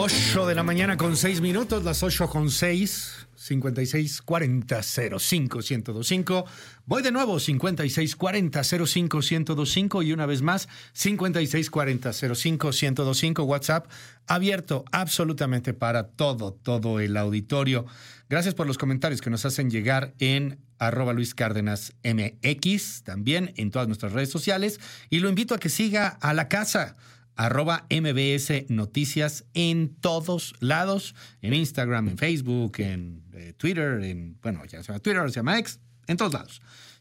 8 de la mañana con 6 minutos, las 8 con 6, 5640-05-1025. Voy de nuevo, 5640-05-1025 y una vez más, 5640-05-1025. WhatsApp abierto absolutamente para todo el auditorio. Gracias por los comentarios que nos hacen llegar en @LuisCárdenasMX, también en todas nuestras redes sociales. Y lo invito a que siga a la casa. @MBS Noticias en todos lados, en Instagram, en Facebook, en Twitter, ya se llama Twitter, se llama X, en todos lados.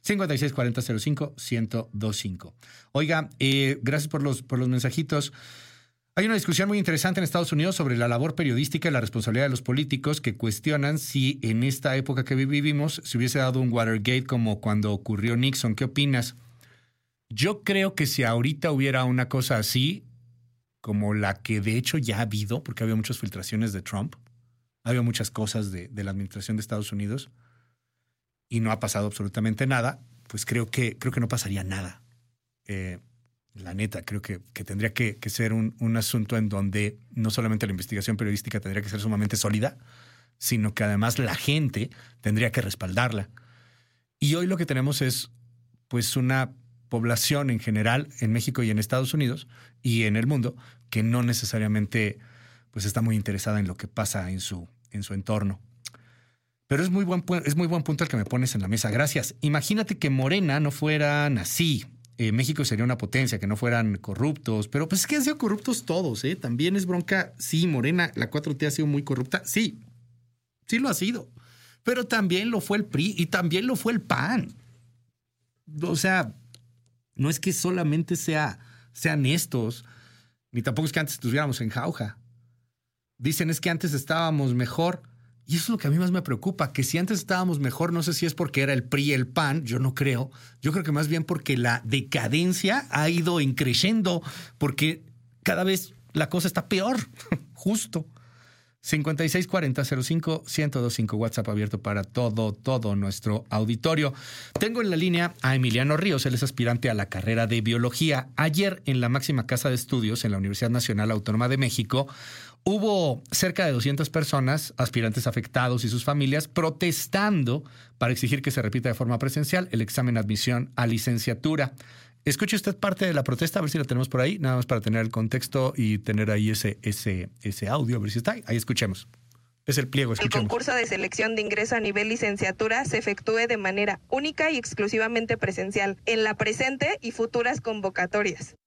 5640-05-1025. Oiga, gracias por los mensajitos. Hay una discusión muy interesante en Estados Unidos sobre la labor periodística y la responsabilidad de los políticos que cuestionan si en esta época que vivimos se hubiese dado un Watergate como cuando ocurrió Nixon. ¿Qué opinas? Yo creo que si ahorita hubiera una cosa así, como la que de hecho ya ha habido, porque había muchas filtraciones de Trump, había muchas cosas de la administración de Estados Unidos y no ha pasado absolutamente nada, pues creo que no pasaría nada. La neta, creo que tendría que ser un asunto en donde no solamente la investigación periodística tendría que ser sumamente sólida, sino que además la gente tendría que respaldarla. Y hoy lo que tenemos es pues una población en general en México y en Estados Unidos y en el mundo que no necesariamente pues está muy interesada en lo que pasa en su entorno. Pero es muy buen punto el que me pones en la mesa. Gracias. Imagínate que Morena no fueran así. México sería una potencia, que no fueran corruptos. Pero pues es que han sido corruptos todos, ¿eh? También es bronca. Sí, Morena, la 4T ha sido muy corrupta. Sí lo ha sido. Pero también lo fue el PRI y también lo fue el PAN. O sea, no es que solamente sean estos, ni tampoco es que antes estuviéramos en jauja. Dicen es que antes estábamos mejor. Y eso es lo que a mí más me preocupa, que si antes estábamos mejor, no sé si es porque era el PRI y el PAN, yo no creo. Yo creo que más bien porque la decadencia ha ido creciendo, porque cada vez la cosa está peor, justo. 5640-05-1025, WhatsApp abierto para todo nuestro auditorio. Tengo en la línea a Emiliano Ríos, él es aspirante a la carrera de biología. Ayer en la máxima casa de estudios en la Universidad Nacional Autónoma de México hubo cerca de 200 personas, aspirantes afectados y sus familias, protestando para exigir que se repita de forma presencial el examen de admisión a licenciatura. Escuche usted parte de la protesta, a ver si la tenemos por ahí, nada más para tener el contexto y tener ahí ese audio, a ver si está ahí. Ahí escuchemos. Es el pliego, escuchemos. El concurso de selección de ingreso a nivel licenciatura se efectúe de manera única y exclusivamente presencial en la presente y futuras convocatorias.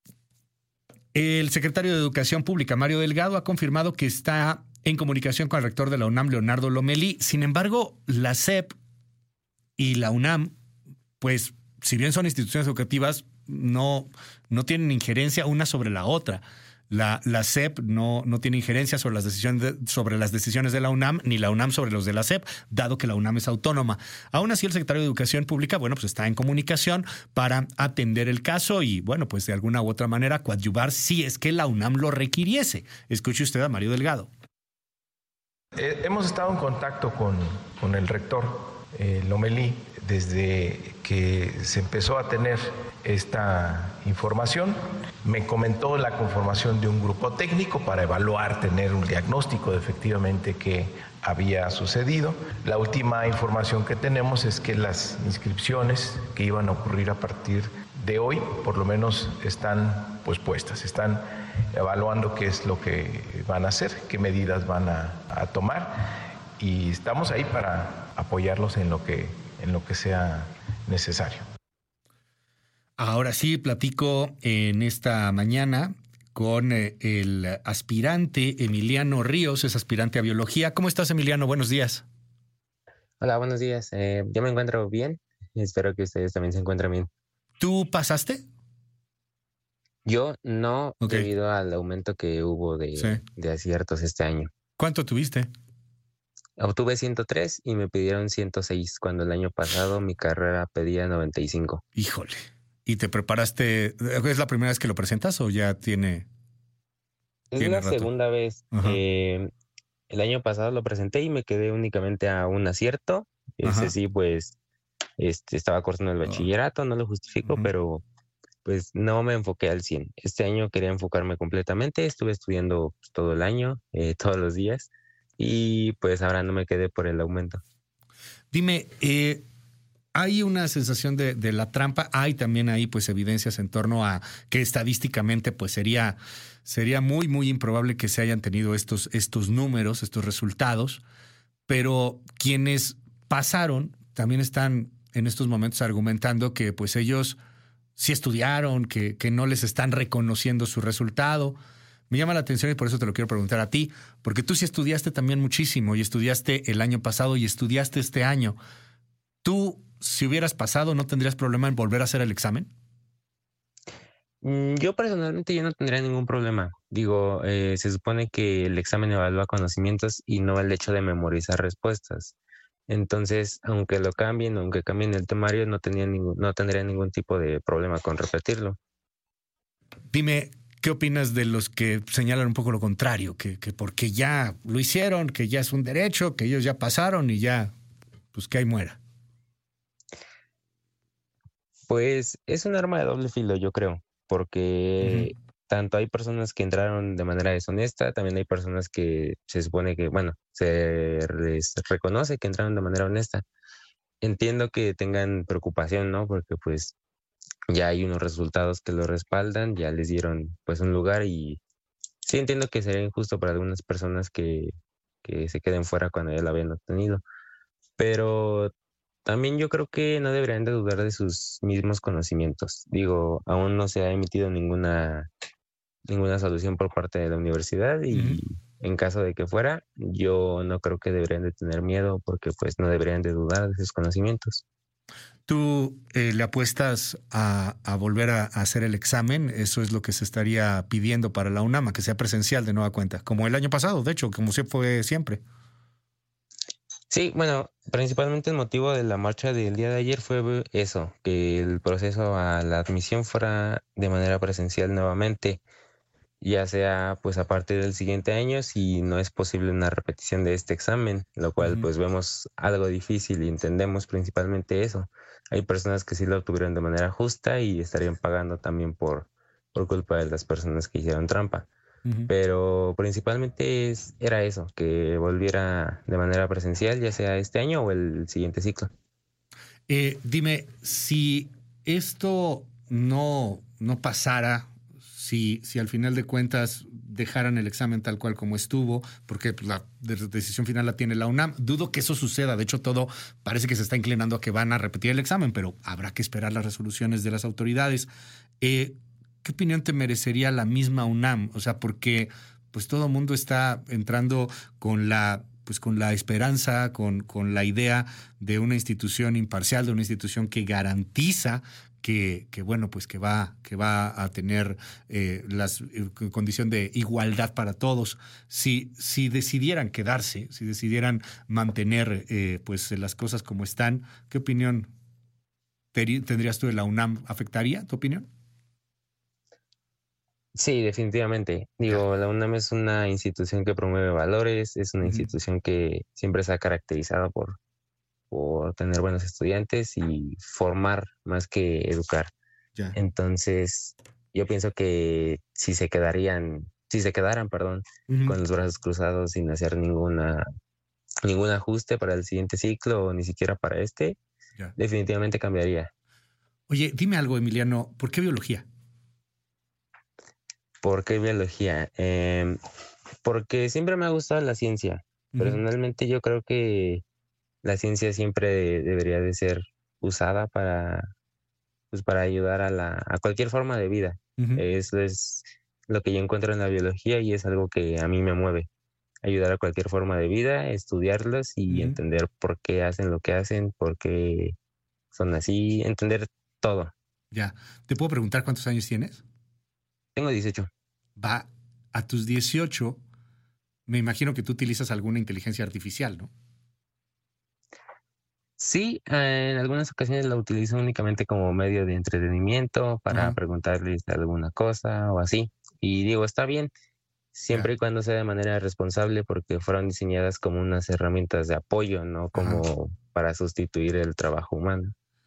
El secretario de Educación Pública, Mario Delgado, ha confirmado que está en comunicación con el rector de la UNAM, Leonardo Lomelí. Sin embargo, la SEP y la UNAM, pues, si bien son instituciones educativas, no tienen injerencia una sobre la otra. La SEP no tiene injerencia sobre las decisiones de la UNAM, ni la UNAM sobre los de la SEP, dado que la UNAM es autónoma. Aún así, el secretario de Educación Pública, pues está en comunicación para atender el caso y, pues de alguna u otra manera coadyuvar si es que la UNAM lo requiriese. Escuche usted a Mario Delgado. Hemos estado en contacto con el rector Lomelí desde que se empezó a tener esta información. Me comentó la conformación de un grupo técnico para evaluar, tener un diagnóstico de efectivamente qué había sucedido. La última información que tenemos es que las inscripciones que iban a ocurrir a partir de hoy, por lo menos están puestas, están evaluando qué es lo que van a hacer, qué medidas van a tomar y estamos ahí para apoyarlos en lo que sea necesario. Ahora sí, platico en esta mañana con el aspirante Emiliano Ríos, es aspirante a biología. ¿Cómo estás, Emiliano? Buenos días. Hola, buenos días. Yo me encuentro bien. Espero que ustedes también se encuentren bien. ¿Tú pasaste? Yo no, debido al aumento que hubo de aciertos este año. ¿Cuánto tuviste? Obtuve 103 y me pidieron 106, cuando el año pasado mi carrera pedía 95. Híjole. ¿Y te preparaste? ¿Es la primera vez que lo presentas o ya tiene? Es la segunda vez. El año pasado lo presenté y me quedé únicamente a un acierto. Ese sí, pues, estaba cursando el bachillerato, no lo justifico, pero pues no me enfoqué al 100. Este año quería enfocarme completamente, estuve estudiando pues, todo el año, todos los días, y pues ahora no me quedé por el aumento. Dime, hay una sensación de la trampa, hay también ahí pues evidencias en torno a que estadísticamente pues sería muy, muy improbable que se hayan tenido estos números, estos resultados, pero quienes pasaron también están en estos momentos argumentando que pues ellos sí estudiaron, que no les están reconociendo su resultado. Me llama la atención y por eso te lo quiero preguntar a ti, porque tú sí estudiaste también muchísimo y estudiaste el año pasado y estudiaste este año. ¿Tú, si hubieras pasado, no tendrías problema en volver a hacer el examen? Yo personalmente yo no tendría ningún problema. Digo, se supone que el examen evalúa conocimientos y no el hecho de memorizar respuestas. Entonces, aunque cambien el temario, no tendría ningún tipo de problema con repetirlo. Dime, ¿qué opinas de los que señalan un poco lo contrario? Que porque ya lo hicieron, que ya es un derecho, que ellos ya pasaron y ya, pues que ahí muera. Pues es un arma de doble filo, yo creo, porque tanto hay personas que entraron de manera deshonesta, también hay personas que se supone que, bueno, se les reconoce que entraron de manera honesta. Entiendo que tengan preocupación, ¿no? Porque pues ya hay unos resultados que lo respaldan, ya les dieron pues un lugar y sí entiendo que sería injusto para algunas personas que se queden fuera cuando ya lo habían obtenido, pero también yo creo que no deberían de dudar de sus mismos conocimientos. Digo, aún no se ha emitido ninguna solución por parte de la universidad y en caso de que fuera, yo no creo que deberían de tener miedo porque pues no deberían de dudar de sus conocimientos. ¿Tú le apuestas a volver a hacer el examen? Eso es lo que se estaría pidiendo para la UNAM, que sea presencial de nueva cuenta, como el año pasado, de hecho, como fue siempre. Sí, bueno, principalmente el motivo de la marcha del día de ayer fue eso, que el proceso a la admisión fuera de manera presencial nuevamente, ya sea pues a partir del siguiente año si no es posible una repetición de este examen, lo cual pues vemos algo difícil y entendemos principalmente eso. Hay personas que sí lo obtuvieron de manera justa y estarían pagando también por culpa de las personas que hicieron trampa. Pero principalmente era eso, que volviera de manera presencial, ya sea este año o el siguiente ciclo. Dime, si esto no pasara, si al final de cuentas dejaran el examen tal cual como estuvo, porque la decisión final la tiene la UNAM, dudo que eso suceda. De hecho, todo parece que se está inclinando a que van a repetir el examen, pero habrá que esperar las resoluciones de las autoridades. ¿Qué opinión te merecería la misma UNAM? O sea, porque pues todo el mundo está entrando con la esperanza, con la idea de una institución imparcial, de una institución que garantiza que bueno, pues que va a tener las condición de igualdad para todos. Si decidieran quedarse, si decidieran mantener pues las cosas como están, ¿qué opinión tendrías tú de la UNAM? ¿Afectaría tu opinión? Sí, definitivamente. Digo, la UNAM es una institución que promueve valores, es una institución que siempre se ha caracterizado por tener buenos estudiantes y formar más que educar. Ya. Entonces, yo pienso que si se quedaran, con los brazos cruzados sin hacer ningún ajuste para el siguiente ciclo o ni siquiera para este, definitivamente cambiaría. Oye, dime algo, Emiliano, ¿por qué biología? ¿Por qué biología? Porque siempre me ha gustado la ciencia. Personalmente yo creo que la ciencia siempre debería de ser usada para ayudar a cualquier forma de vida. Eso es lo que yo encuentro en la biología y es algo que a mí me mueve. Ayudar a cualquier forma de vida, estudiarlos y entender por qué hacen lo que hacen, por qué son así, entender todo. Ya. ¿Te puedo preguntar cuántos años tienes? Tengo 18. Va, a tus 18, me imagino que tú utilizas alguna inteligencia artificial, ¿no? Sí, en algunas ocasiones la utilizo únicamente como medio de entretenimiento para preguntarles alguna cosa o así. Y digo, está bien, siempre y cuando sea de manera responsable porque fueron diseñadas como unas herramientas de apoyo, no como para sustituir el trabajo humano.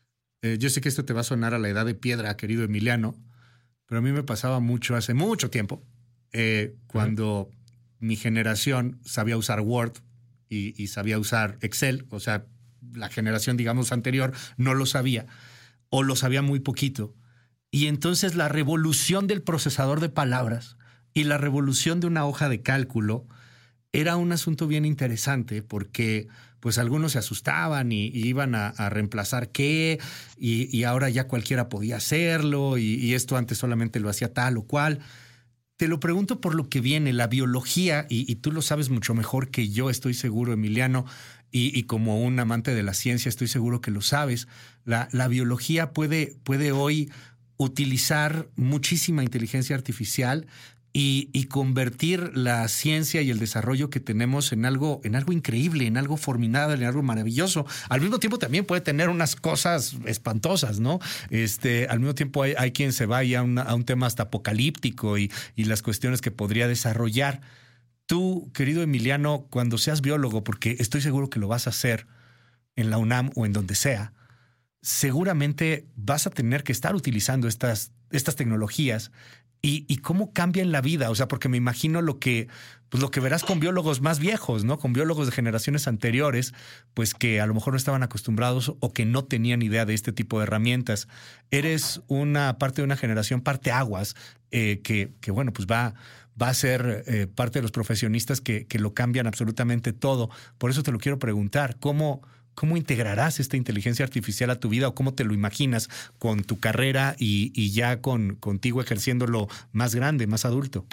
Yo sé que esto te va a sonar a la edad de piedra, querido Emiliano, pero a mí me pasaba mucho hace mucho tiempo, cuando mi generación sabía usar Word y sabía usar Excel, o sea, la generación, digamos, anterior no lo sabía o lo sabía muy poquito. Y entonces la revolución del procesador de palabras y la revolución de una hoja de cálculo era un asunto bien interesante porque pues algunos se asustaban y iban a reemplazar qué y ahora ya cualquiera podía hacerlo y esto antes solamente lo hacía tal o cual. Te lo pregunto por lo que viene, la biología, y tú lo sabes mucho mejor que yo, estoy seguro, Emiliano, y como un amante de la ciencia estoy seguro que lo sabes. La biología puede hoy utilizar muchísima inteligencia artificial y convertir la ciencia y el desarrollo que tenemos en algo increíble, en algo formidable, en algo maravilloso. Al mismo tiempo también puede tener unas cosas espantosas, ¿no? Al mismo tiempo hay quien se va ya a un tema hasta apocalíptico y las cuestiones que podría desarrollar. Tú, querido Emiliano, cuando seas biólogo, porque estoy seguro que lo vas a hacer en la UNAM o en donde sea, seguramente vas a tener que estar utilizando estas tecnologías y cómo cambian la vida. O sea, porque me imagino lo que verás con biólogos más viejos, ¿no? Con biólogos de generaciones anteriores, pues que a lo mejor no estaban acostumbrados o que no tenían idea de este tipo de herramientas. Eres una parte de una generación parteaguas que bueno, pues va a ser parte de los profesionistas que lo cambian absolutamente todo. Por eso te lo quiero preguntar, ¿Cómo integrarás esta inteligencia artificial a tu vida o cómo te lo imaginas con tu carrera y ya contigo ejerciéndolo más grande, más adulto?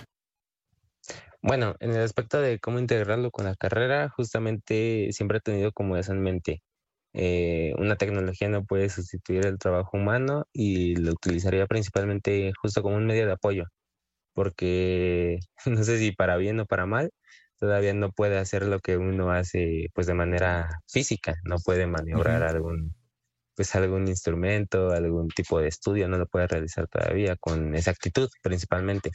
Bueno, en el aspecto de cómo integrarlo con la carrera, justamente siempre he tenido como eso en mente. Una tecnología no puede sustituir el trabajo humano y lo utilizaría principalmente justo como un medio de apoyo, porque no sé si para bien o para mal, todavía no puede hacer lo que uno hace pues de manera física, no puede maniobrar algún instrumento, algún tipo de estudio, no lo puede realizar todavía con exactitud principalmente.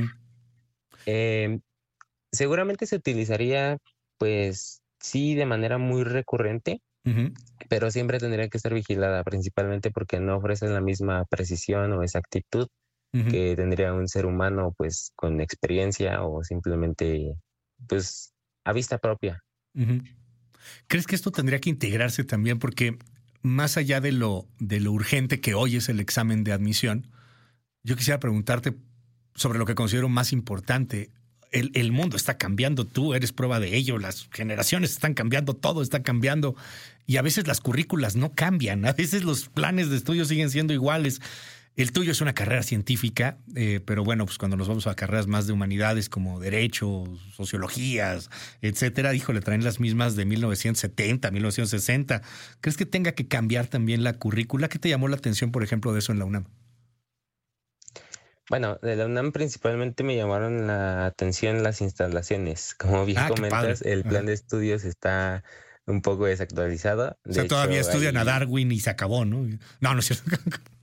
Seguramente se utilizaría pues sí de manera muy recurrente, pero siempre tendría que estar vigilada, principalmente porque no ofrece la misma precisión o exactitud que tendría un ser humano pues con experiencia o simplemente pues a vista propia. ¿Crees que esto tendría que integrarse también? Porque más allá de lo urgente que hoy es el examen de admisión, yo quisiera preguntarte sobre lo que considero más importante. El mundo está cambiando, tú eres prueba de ello, las generaciones están cambiando, todo está cambiando y a veces las currículas no cambian, a veces los planes de estudio siguen siendo iguales. El tuyo es una carrera científica, pero bueno, pues cuando nos vamos a carreras más de humanidades como derecho, sociologías, etcétera, híjole, traen las mismas de 1970, 1960. ¿Crees que tenga que cambiar también la currícula? ¿Qué te llamó la atención, por ejemplo, de eso en la UNAM? Bueno, de la UNAM principalmente me llamaron la atención las instalaciones. Como bien comentas, el plan de estudios está un poco desactualizado. O sea, todavía estudian a Darwin y se acabó, ¿no? No es cierto.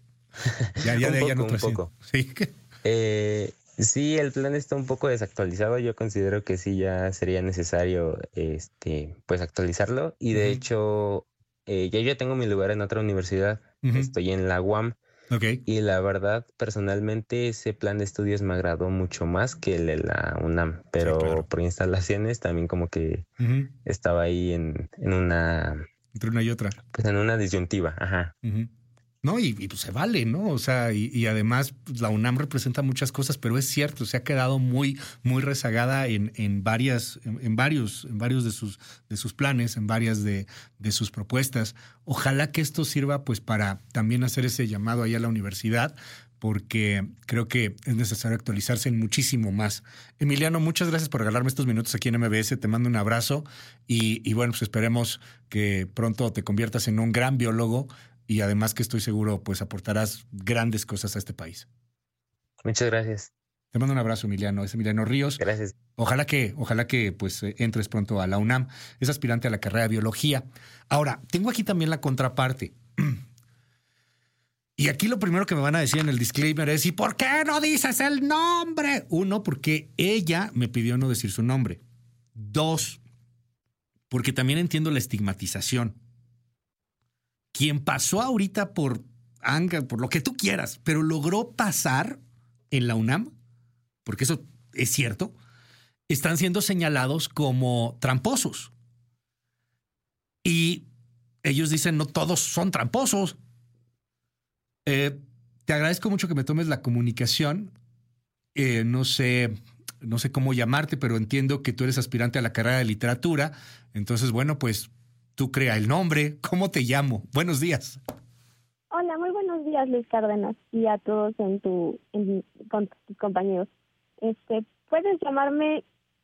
Un poco. Sí. Sí, el plan está un poco desactualizado. Yo considero que sí ya sería necesario pues actualizarlo. Y de hecho, yo tengo mi lugar en otra universidad. Estoy en la UAM. Okay. Y la verdad, personalmente, ese plan de estudios me agradó mucho más que el de la UNAM. Pero sí, claro, por instalaciones también como que estaba ahí en una... Entre una y otra. Pues en una disyuntiva, ajá. No, y pues se vale, ¿no? O sea, y además pues, la UNAM representa muchas cosas, pero es cierto, se ha quedado muy, muy rezagada en varios de sus planes, en varias de sus propuestas. Ojalá que esto sirva pues para también hacer ese llamado ahí a la universidad, porque creo que es necesario actualizarse en muchísimo más. Emiliano, muchas gracias por regalarme estos minutos aquí en MBS. Te mando un abrazo y bueno, pues esperemos que pronto te conviertas en un gran biólogo. Y además que estoy seguro, pues aportarás grandes cosas a este país. Muchas gracias. Te mando un abrazo, Emiliano. Es Emiliano Ríos. Gracias. Ojalá que pues entres pronto a la UNAM. Es aspirante a la carrera de biología. Ahora, tengo aquí también la contraparte. Y aquí lo primero que me van a decir en el disclaimer es, ¿y por qué no dices el nombre? 1, porque ella me pidió no decir su nombre. 2, porque también entiendo la estigmatización. quien pasó ahorita por lo que tú quieras, pero logró pasar en la UNAM, porque eso es cierto, están siendo señalados como tramposos. Y ellos dicen, no todos son tramposos. Te agradezco mucho que me tomes la comunicación. No sé cómo llamarte, pero entiendo que tú eres aspirante a la carrera de literatura. Entonces, bueno, pues tú crea el nombre. ¿Cómo te llamo? Buenos días. Hola, muy buenos días, Luis Cárdenas, y a todos con tus compañeros. Puedes llamarme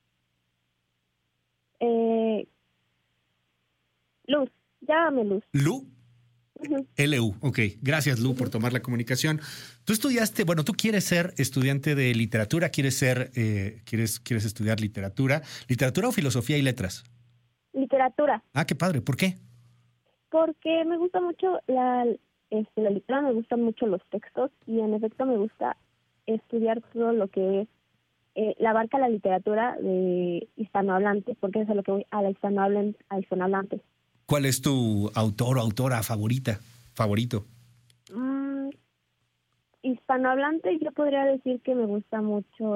Luz. Llámame Luz. ¿Lu? Uh-huh. LU, ok. Gracias, Lu, por tomar la comunicación. Tú tú quieres ser estudiante de literatura, quieres estudiar literatura o filosofía y letras. Literatura. Ah, qué padre. ¿Por qué? Porque me gusta mucho la literatura, me gustan mucho los textos y en efecto me gusta estudiar todo lo que es la abarca la literatura de hispanohablante, porque eso es lo que voy a la hispanohablante. ¿Cuál es tu autor o autora favorito? Hispanohablante, yo podría decir que me gusta mucho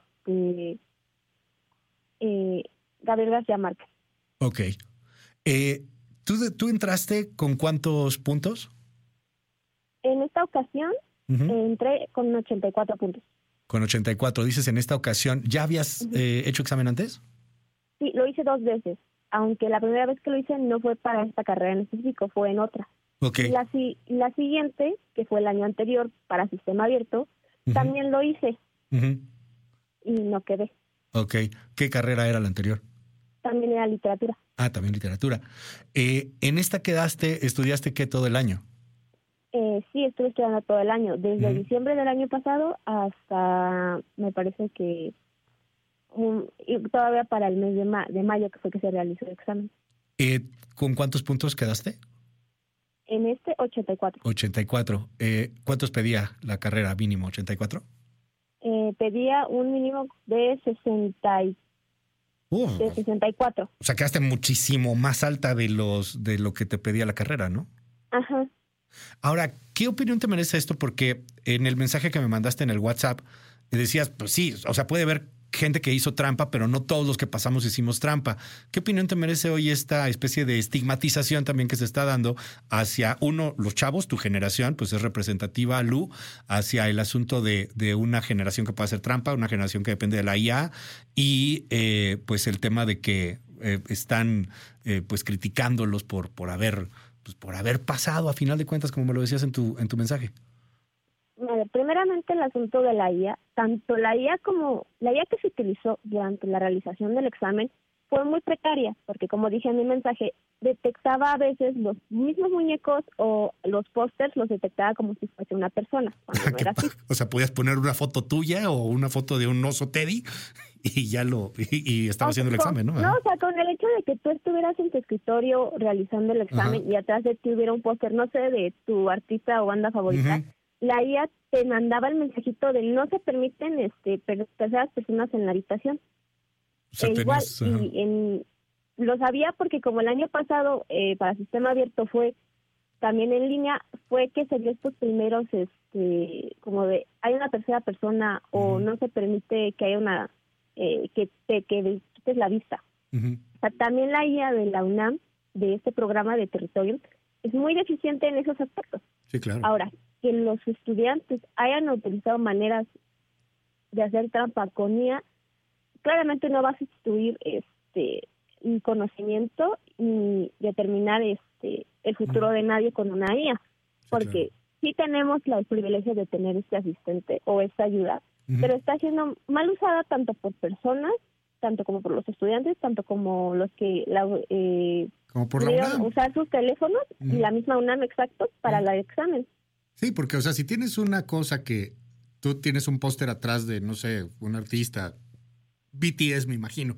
Gabriel García Márquez. Ok. ¿Tú entraste con cuántos puntos? En esta ocasión entré con 84 puntos. Con 84. Dices en esta ocasión, ¿ya habías hecho examen antes? Sí, lo hice 2 veces. Aunque la primera vez que lo hice no fue para esta carrera en específico, fue en otra. Okay. La siguiente, que fue el año anterior para sistema abierto, también lo hice y no quedé. Ok. ¿Qué carrera era la anterior? También era literatura. Ah, también literatura. ¿En esta estudiaste qué todo el año? Sí, estuve estudiando todo el año, desde diciembre del año pasado hasta, me parece que y todavía para el mes de mayo, que fue que se realizó el examen. ¿Con cuántos puntos quedaste? En 84. 84. ¿Cuántos pedía la carrera mínimo? ¿84? Pedía un mínimo de 64. O sea, quedaste muchísimo más alta de lo que te pedía la carrera, ¿no? Ajá. Ahora, ¿qué opinión te merece esto? Porque en el mensaje que me mandaste en el WhatsApp decías, pues sí, o sea, puede haber gente que hizo trampa, pero no todos los que pasamos hicimos trampa. ¿Qué opinión te merece hoy esta especie de estigmatización también que se está dando hacia los chavos, tu generación, pues es representativa, Lu, hacia el asunto de una generación que puede hacer trampa, una generación que depende de la IA y pues el tema de que están pues criticándolos por haber pasado a final de cuentas, como me lo decías en tu mensaje? Primeramente el asunto de la IA, tanto la IA como la IA que se utilizó durante la realización del examen fue muy precaria, porque como dije en mi mensaje, detectaba a veces los mismos muñecos o los pósters los detectaba como si fuese una persona, cuando no era así. O sea, podías poner una foto tuya o una foto de un oso Teddy y ya y estaba haciendo el examen, ¿no? No, o sea, con el hecho de que tú estuvieras en tu escritorio realizando el examen y atrás de ti hubiera un póster, no sé, de tu artista o banda favorita, la IA te mandaba el mensajito de no se permiten terceras personas en la habitación. O sea, igual, lo sabía porque como el año pasado para sistema abierto fue también en línea, fue que se dio estos primeros, como de hay una tercera persona o no se permite que haya una, que quites la vista. O sea, también la IA de la UNAM, de este programa de territorio, es muy deficiente en esos aspectos. Sí, claro. Ahora, que los estudiantes hayan utilizado maneras de hacer trampa con IA, claramente no va a sustituir un conocimiento ni determinar el futuro de nadie con una IA, porque sí tenemos el privilegio de tener este asistente o esta ayuda, pero está siendo mal usada tanto por personas, tanto como por los estudiantes, tanto como los que como por la UNAM. Usar sus teléfonos y la misma UNAM exacto para el examen. Sí, porque, o sea, si tienes una cosa que tú tienes un póster atrás de, no sé, un artista, BTS me imagino,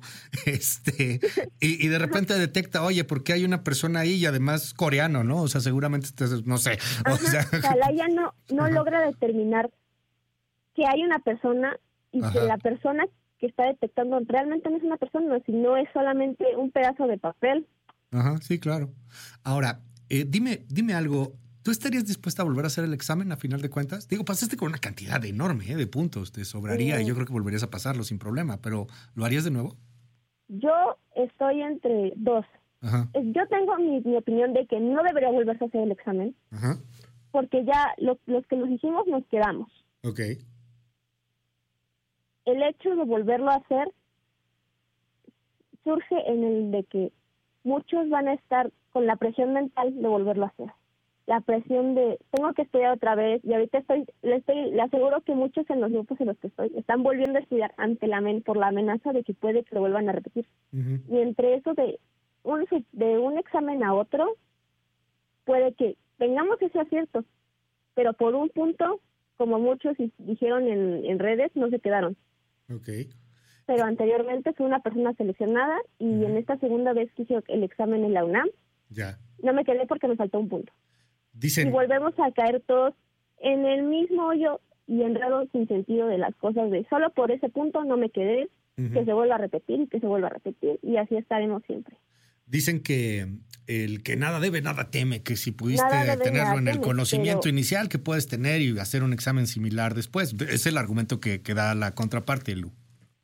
y de repente detecta, oye, ¿por qué hay una persona ahí y además coreano, no? O sea, seguramente, no sé. O sea, la IA no logra determinar que hay una persona y que la persona que está detectando realmente no es una persona, sino es solamente un pedazo de papel. Ajá, sí, claro. Ahora, Dime algo. ¿Tú estarías dispuesta a volver a hacer el examen a final de cuentas? Digo, pasaste con una cantidad enorme de puntos. Te sobraría y yo creo que volverías a pasarlo sin problema. Pero, ¿lo harías de nuevo? Yo estoy entre dos. Ajá. Yo tengo mi opinión de que no debería volverse a hacer el examen. Ajá. Porque ya los que los hicimos nos quedamos. Ok. El hecho de volverlo a hacer surge en el de que muchos van a estar con la presión mental de volverlo a hacer. La presión de, tengo que estudiar otra vez, y ahorita le aseguro que muchos en los grupos en los que estoy están volviendo a estudiar por la amenaza de que puede que lo vuelvan a repetir. Uh-huh. Y entre eso de un examen a otro, puede que tengamos ese acierto, pero por un punto, como muchos dijeron en redes, no se quedaron. Okay. Pero anteriormente fui una persona seleccionada y en esta segunda vez que hice el examen en la UNAM, no me quedé porque me faltó un punto. Dicen... Y volvemos a caer todos en el mismo hoyo y enredo sin sentido de las cosas de solo por ese punto no me quedé, que se vuelva a repetir y que se vuelva a repetir y así estaremos siempre. Dicen que el que nada debe, nada teme, que si pudiste tenerlo en el teme, conocimiento inicial que puedes tener y hacer un examen similar después. Es el argumento que da la contraparte, Lu.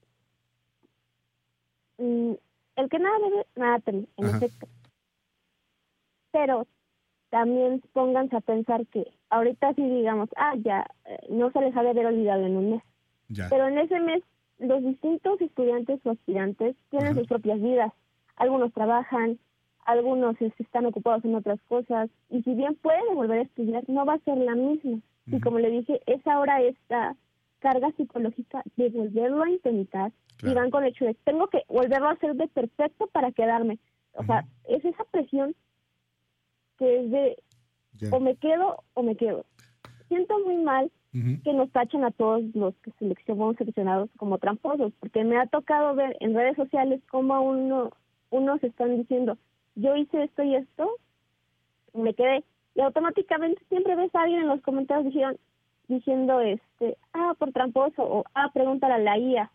El que nada debe, nada teme, en efecto. Pero también pónganse a pensar que ahorita sí digamos, no se les ha de haber olvidado en un mes. Ya. Pero en ese mes los distintos estudiantes o aspirantes tienen sus propias vidas. Algunos trabajan, algunos están ocupados en otras cosas, y si bien pueden volver a estudiar, no va a ser la misma. Y como le dije, es ahora esta carga psicológica de volverlo a intentar, y van con el hecho de, tengo que volverlo a hacer de perfecto para quedarme. O sea, es esa presión que es de, o me quedo o me quedo. Siento muy mal que nos tachen a todos los que fuimos seleccionados como tramposos, porque me ha tocado ver en redes sociales cómo unos están diciendo, yo hice esto y esto, me quedé, y automáticamente siempre ves a alguien en los comentarios diciendo por tramposo, o pregúntale a la IA,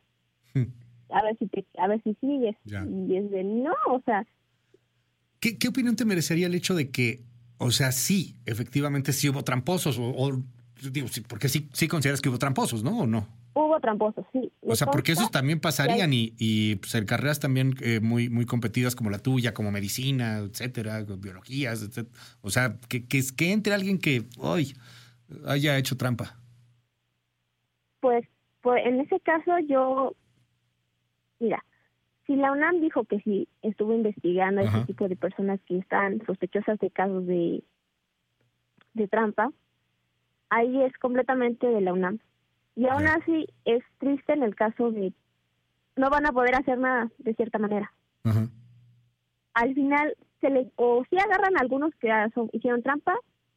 a ver si sigues. Y es de no, o sea. ¿Qué opinión te merecería el hecho de que, o sea, sí, efectivamente sí hubo tramposos, digo, sí, porque sí consideras que hubo tramposos, ¿no? ¿O no? Hubo tramposos, sí. O sea, porque esos también pasarían y pues, en carreras también muy, muy competidas como la tuya, como medicina, etcétera, biologías, etcétera. O sea, que entre alguien que hoy haya hecho trampa. Pues en ese caso mira, si la UNAM dijo que sí estuvo investigando a ese tipo de personas que están sospechosas de casos de trampa, ahí es completamente de la UNAM. Y aún así es triste en el caso de no van a poder hacer nada de cierta manera. Al final o sí agarran a algunos que hicieron trampa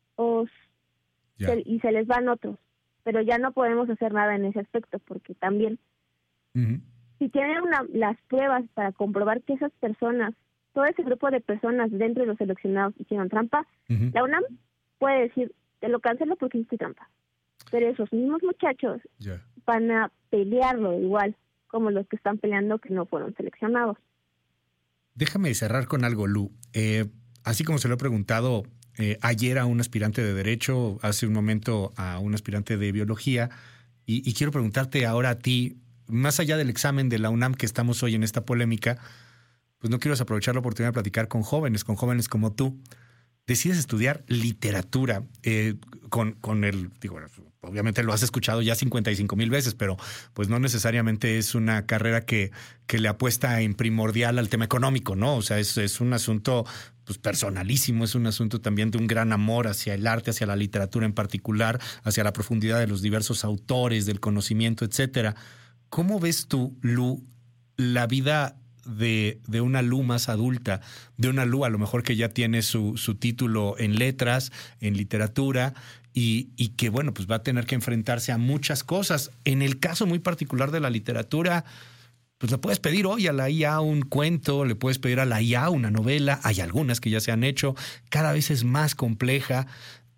y se les van otros, pero ya no podemos hacer nada en ese aspecto porque también si tienen las pruebas para comprobar que esas personas, todo ese grupo de personas dentro de los seleccionados hicieron trampa, la UNAM puede decir, te lo cancelo porque hiciste trampa. Pero esos mismos muchachos van a pelearlo igual como los que están peleando que no fueron seleccionados. Déjame cerrar con algo, Lu. Así como se lo he preguntado ayer a un aspirante de Derecho, hace un momento a un aspirante de Biología, y quiero preguntarte ahora a ti, más allá del examen de la UNAM que estamos hoy en esta polémica, pues no quiero aprovechar la oportunidad de platicar con jóvenes como tú. Decides estudiar literatura con el, digo, obviamente lo has escuchado ya 55,000 veces, pero pues no necesariamente es una carrera que le apuesta en primordial al tema económico, ¿no? O sea, es un asunto pues personalísimo, es un asunto también de un gran amor hacia el arte, hacia la literatura en particular, hacia la profundidad de los diversos autores, del conocimiento, etcétera. ¿Cómo ves tú, Lu, la vida de una Lu más adulta, de una Lu a lo mejor que ya tiene su título en letras, en literatura y que bueno, pues va a tener que enfrentarse a muchas cosas? En el caso muy particular de la literatura, pues le puedes pedir hoy a la IA un cuento, le puedes pedir a la IA una novela, hay algunas que ya se han hecho, cada vez es más compleja.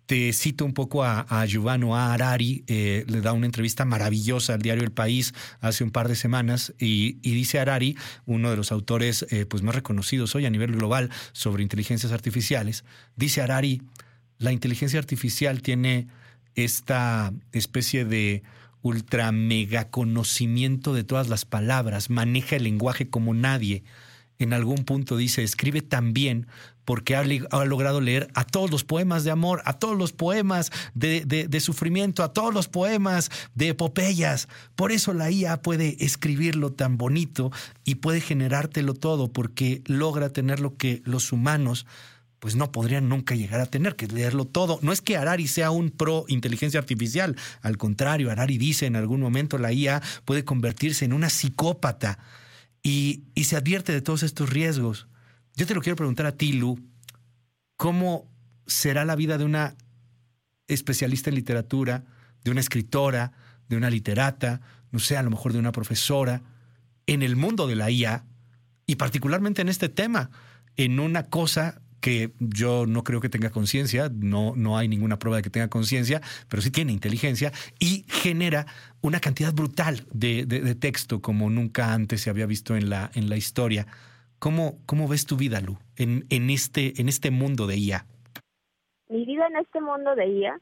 Te cito un poco a Yuval Noah Harari, le da una entrevista maravillosa al diario El País hace un par de semanas y dice Harari, uno de los autores pues más reconocidos hoy a nivel global sobre inteligencias artificiales, dice Harari, la inteligencia artificial tiene esta especie de ultra mega conocimiento de todas las palabras, maneja el lenguaje como nadie. En algún punto dice, escribe tan bien porque ha logrado leer a todos los poemas de amor, a todos los poemas de sufrimiento, a todos los poemas de epopeyas. Por eso la IA puede escribirlo tan bonito y puede generártelo todo porque logra tener lo que los humanos pues no podrían nunca llegar a tener, que es leerlo todo. No es que Harari sea un pro inteligencia artificial, al contrario, Harari dice en algún momento la IA puede convertirse en una psicópata y se advierte de todos estos riesgos. Yo te lo quiero preguntar a ti, Lu, ¿cómo será la vida de una especialista en literatura, de una escritora, de una literata, no sé, a lo mejor de una profesora, en el mundo de la IA y particularmente en este tema, en una cosa que yo no creo que tenga conciencia, no hay ninguna prueba de que tenga conciencia, pero sí tiene inteligencia y genera una cantidad brutal de texto como nunca antes se había visto en la historia? ¿Cómo ves tu vida, Lu, en este mundo de IA? Mi vida en este mundo de IA,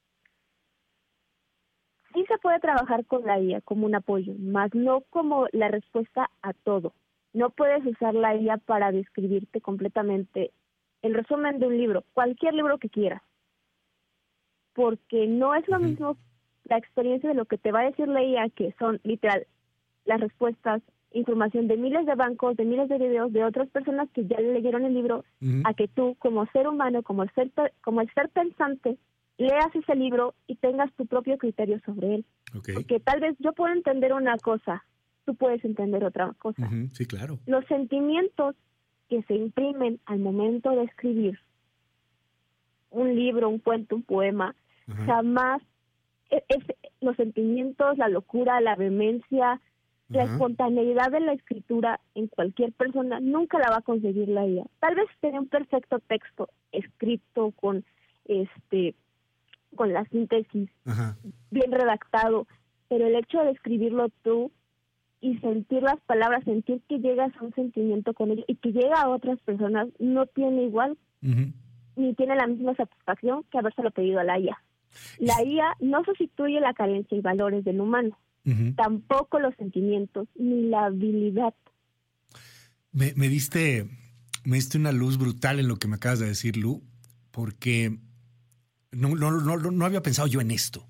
sí se puede trabajar con la IA como un apoyo, más no como la respuesta a todo. No puedes usar la IA para describirte completamente el resumen de un libro, cualquier libro que quieras, porque no es lo mismo la experiencia de lo que te va a decir la IA, que son literal las respuestas, información de miles de bancos, de miles de videos de otras personas que ya leyeron el libro, a que tú como ser humano, como el ser pensante, leas ese libro y tengas tu propio criterio sobre él. Okay. Porque tal vez yo puedo entender una cosa, tú puedes entender otra cosa. Sí, claro. Los sentimientos que se imprimen al momento de escribir un libro, un cuento, un poema, jamás los sentimientos, la locura, la vehemencia, la espontaneidad de la escritura en cualquier persona nunca la va a conseguir la IA. Tal vez tenga un perfecto texto escrito con la síntesis bien redactado, pero el hecho de escribirlo tú y sentir las palabras, sentir que llegas a un sentimiento con ello y que llega a otras personas, no tiene igual ni tiene la misma satisfacción que habérselo pedido a la IA. La IA no sustituye la carencia y valores del humano, tampoco los sentimientos ni la habilidad. Me diste una luz brutal en lo que me acabas de decir, Lu, porque no había pensado yo en esto.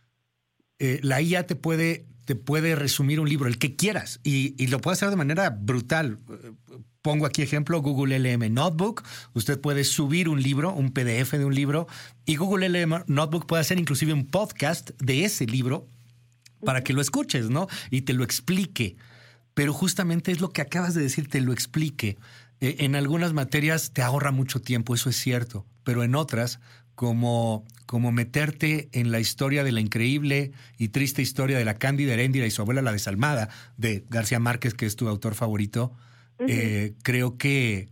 La IA te puede resumir un libro, el que quieras, y lo puede hacer de manera brutal. Pongo aquí ejemplo, Google LM Notebook. Usted puede subir un libro, un PDF de un libro, y Google LM Notebook puede hacer inclusive un podcast de ese libro para que lo escuches, ¿no? Y te lo explique. Pero justamente es lo que acabas de decir, te lo explique. En algunas materias te ahorra mucho tiempo, eso es cierto, pero en otras, como meterte en la historia de la increíble y triste historia de la Cándida Heréndira y su abuela la desalmada, de García Márquez, que es tu autor favorito, creo que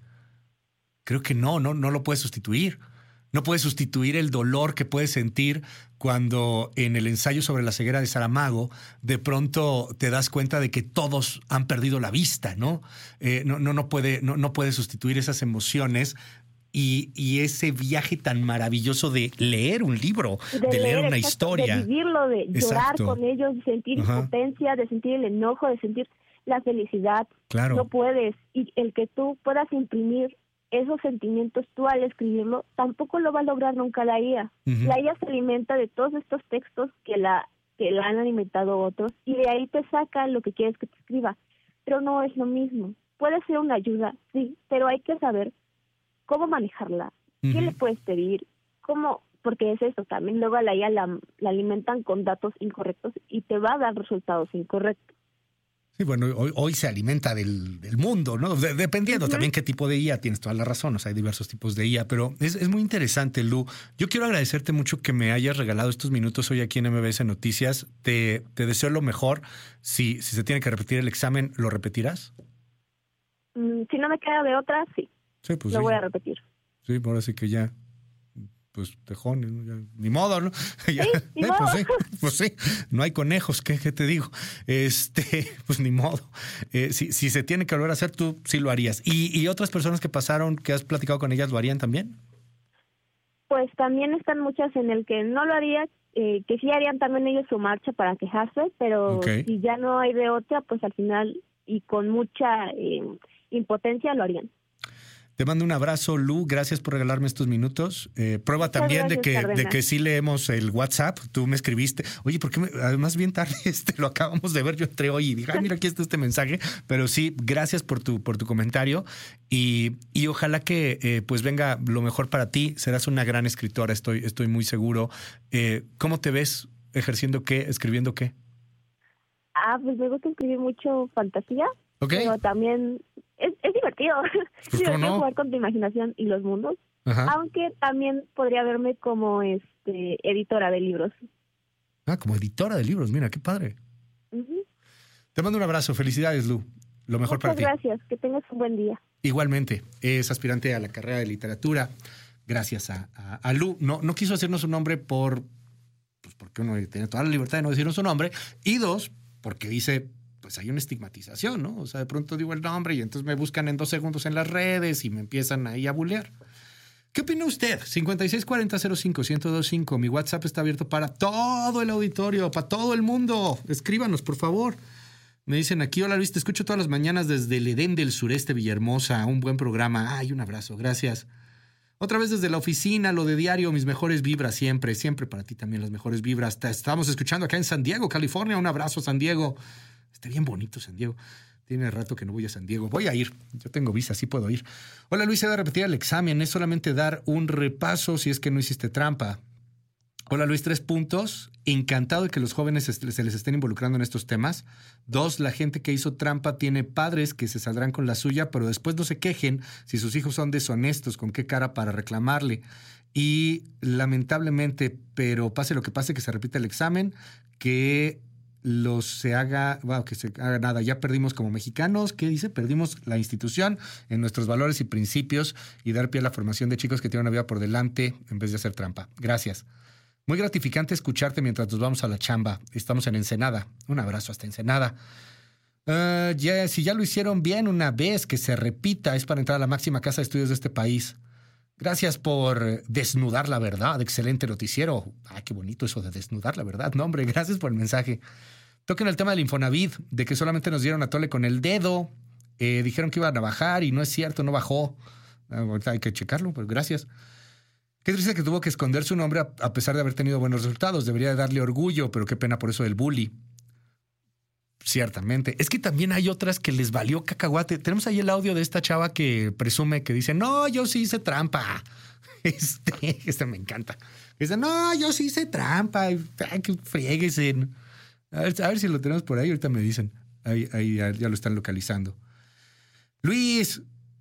no lo puedes sustituir. No puedes sustituir el dolor que puedes sentir cuando en el ensayo sobre la ceguera de Saramago de pronto te das cuenta de que todos han perdido la vista, ¿no? No puede sustituir esas emociones y ese viaje tan maravilloso de leer un libro, de leer una historia. De vivirlo, de llorar con ellos, de sentir impotencia, de sentir el enojo, de sentir la felicidad. Claro. No puedes. Y el que tú puedas imprimir esos sentimientos tú al escribirlo, tampoco lo va a lograr nunca la IA. La IA se alimenta de todos estos textos que la han alimentado otros y de ahí te saca lo que quieres que te escriba. Pero no es lo mismo. Puede ser una ayuda, sí, pero hay que saber cómo manejarla, qué le puedes pedir, cómo, porque es eso también. Luego a la IA la alimentan con datos incorrectos y te va a dar resultados incorrectos. Sí, bueno, hoy se alimenta del mundo, ¿no? Dependiendo también qué tipo de IA, tienes toda la razón, o sea, hay diversos tipos de IA, pero es muy interesante, Lu. Yo quiero agradecerte mucho que me hayas regalado estos minutos hoy aquí en MBS Noticias. Te deseo lo mejor. Si se tiene que repetir el examen, ¿lo repetirás? Si no me queda de otra, sí. Sí, pues lo voy a repetir. Sí, ahora sí que ya pues tejón, ya, ni modo, ¿no? Ya, ni modo. Pues sí, no hay conejos, ¿qué te digo? Pues ni modo. Si se tiene que volver a hacer, tú sí lo harías. ¿Y otras personas que pasaron, que has platicado con ellas, lo harían también? Pues también están muchas en el que no lo haría, que sí harían también ellos su marcha para quejarse, pero si ya no hay de otra, pues al final y con mucha impotencia lo harían. Te mando un abrazo, Lu. Gracias por regalarme estos minutos. Prueba Muchas también gracias, de que sí leemos el WhatsApp. Tú me escribiste. Oye, ¿por qué? Además, bien tarde lo acabamos de ver. Yo entré hoy y dije, mira, aquí está este mensaje. Pero sí, gracias por tu comentario. Y ojalá que pues venga lo mejor para ti. Serás una gran escritora, estoy muy seguro. ¿Cómo te ves ejerciendo qué, escribiendo qué? Pues me gusta escribir mucho fantasía. Okay. Pero también es divertido. Pues divertido jugar con tu imaginación y los mundos. Ajá. Aunque también podría verme como editora de libros. Como editora de libros, mira, qué padre. Uh-huh. Te mando un abrazo, felicidades, Lu. Lo mejor para ti. Muchas gracias, que tengas un buen día. Igualmente, es aspirante a la carrera de literatura. Gracias a Lu. No quiso hacernos un nombre porque uno tiene toda la libertad de no decirnos su nombre. Y dos, porque dice, pues hay una estigmatización, ¿no? O sea, de pronto digo el nombre y entonces me buscan en 2 segundos en las redes y me empiezan ahí a bulear. ¿Qué opina usted? 5640-05-1025. Mi WhatsApp está abierto para todo el auditorio, para todo el mundo. Escríbanos, por favor. Me dicen aquí, hola Luis, te escucho todas las mañanas desde el Edén del Sureste, Villahermosa. Un buen programa. Ay, un abrazo, gracias. Otra vez desde la oficina, lo de diario, mis mejores vibras siempre para ti también las mejores vibras. Te estamos escuchando acá en San Diego, California. Un abrazo, San Diego. Está bien bonito San Diego. Tiene rato que no voy a San Diego. Voy a ir. Yo tengo visa, sí puedo ir. Hola Luis, se va a repetir el examen. Es solamente dar un repaso si es que no hiciste trampa. Hola Luis, 3 puntos. Encantado de que los jóvenes se les estén involucrando en estos temas. 2, la gente que hizo trampa tiene padres que se saldrán con la suya, pero después no se quejen si sus hijos son deshonestos. ¿Con qué cara para reclamarle? Y lamentablemente, pero pase lo que pase, que se repita el examen, que se haga nada. Ya perdimos como mexicanos. ¿Qué dice? Perdimos la institución en nuestros valores y principios y dar pie a la formación de chicos que tienen una vida por delante en vez de hacer trampa. Gracias. Muy gratificante escucharte mientras nos vamos a la chamba. Estamos en Ensenada. Un abrazo hasta Ensenada. Si ya lo hicieron bien una vez, que se repita. Es para entrar a la máxima casa de estudios de este país. Gracias por desnudar la verdad. Excelente noticiero. Qué bonito eso de desnudar la verdad. No, hombre, gracias por el mensaje. Toquen el tema del Infonavit, de que solamente nos dieron a tole con el dedo. Dijeron que iban a bajar y no es cierto, no bajó. Hay que checarlo, pero gracias. Qué triste que tuvo que esconder su nombre a pesar de haber tenido buenos resultados. Debería darle orgullo, pero qué pena por eso del bully. Ciertamente. Es que también hay otras que les valió cacahuate. Tenemos ahí el audio de esta chava que presume que dice, no, yo sí hice trampa. Este me encanta. Dice, no, yo sí hice trampa. Que frieguesen. A ver si lo tenemos por ahí. Ahorita me dicen. Ahí ya lo están localizando. Luis,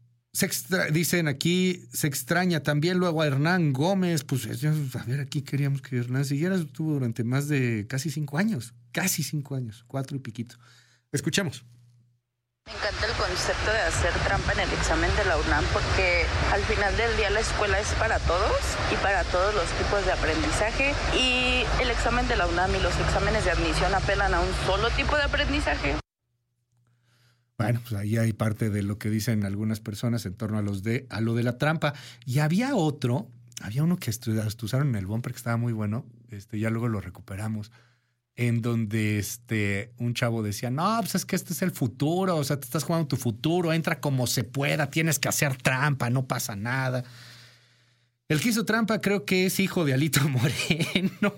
dicen aquí, se extraña también luego a Hernán Gómez. Pues a ver, aquí queríamos que Hernán siguiera. Estuvo durante más de casi 5 años. Casi 5 años, 4 y piquito. Escuchemos. Me encanta el concepto de hacer trampa en el examen de la UNAM porque al final del día la escuela es para todos y para todos los tipos de aprendizaje y el examen de la UNAM y los exámenes de admisión apelan a un solo tipo de aprendizaje. Bueno, pues ahí hay parte de lo que dicen algunas personas en torno a lo de la trampa. Y había uno que usaron en el bumper que estaba muy bueno, ya luego lo recuperamos, en donde un chavo decía, no, pues es que este es el futuro, o sea, te estás jugando tu futuro, entra como se pueda, tienes que hacer trampa, no pasa nada. El que hizo trampa creo que es hijo de Alito Moreno.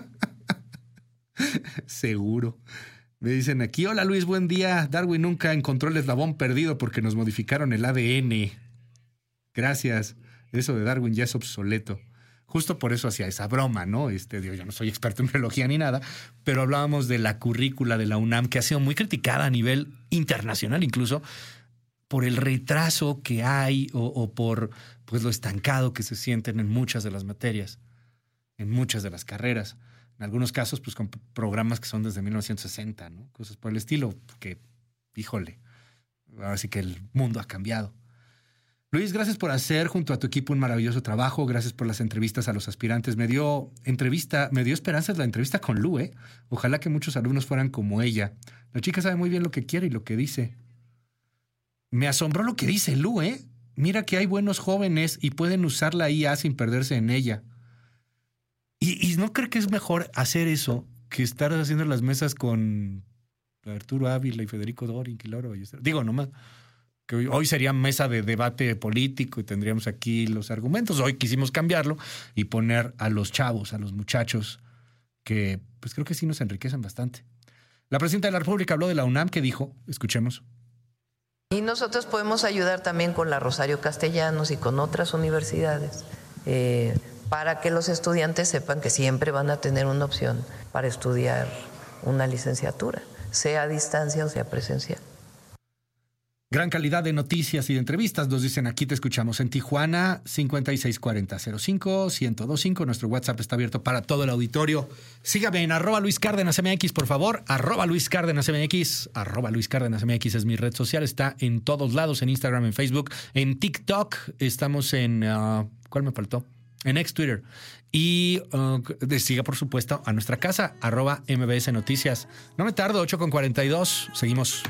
Seguro. Me dicen aquí, hola Luis, buen día. Darwin nunca encontró el eslabón perdido porque nos modificaron el ADN. Gracias. Eso de Darwin ya es obsoleto. Justo por eso hacía esa broma, ¿no? Yo no soy experto en biología ni nada, pero hablábamos de la currícula de la UNAM, que ha sido muy criticada a nivel internacional incluso, por el retraso que hay o por pues, lo estancado que se sienten en muchas de las materias, en muchas de las carreras. En algunos casos, pues con programas que son desde 1960, ¿no? Cosas por el estilo, que, híjole, ahora sí que el mundo ha cambiado. Luis, gracias por hacer junto a tu equipo un maravilloso trabajo. Gracias por las entrevistas a los aspirantes. Me dio esperanzas la entrevista con Lu, ¿eh? Ojalá que muchos alumnos fueran como ella. La chica sabe muy bien lo que quiere y lo que dice. Me asombró lo que dice Lu, ¿eh? Mira que hay buenos jóvenes y pueden usar la IA sin perderse en ella. ¿Y no creo que es mejor hacer eso que estar haciendo las mesas con Arturo Ávila y Federico Dorin, Quiloro? Digo, nomás que hoy sería mesa de debate político y tendríamos aquí los argumentos. Hoy quisimos cambiarlo y poner a los chavos, a los muchachos, que pues creo que sí nos enriquecen bastante. La presidenta de la República habló de la UNAM, que dijo, escuchemos. Y nosotros podemos ayudar también con la Rosario Castellanos y con otras universidades para que los estudiantes sepan que siempre van a tener una opción para estudiar una licenciatura, sea a distancia o sea presencial. Gran calidad de noticias y de entrevistas, nos dicen aquí, te escuchamos en Tijuana, 5640-05-1025. Nuestro WhatsApp está abierto para todo el auditorio. Sígame en @LuisCárdenasMX, por favor, @LuisCárdenasMX. @LuisCárdenasMX es mi red social, está en todos lados, en Instagram, en Facebook, en TikTok. Estamos en, ¿cuál me faltó? En ex Twitter. Y siga, por supuesto, a nuestra casa, @MBS Noticias. No me tardo, 8:42. Seguimos.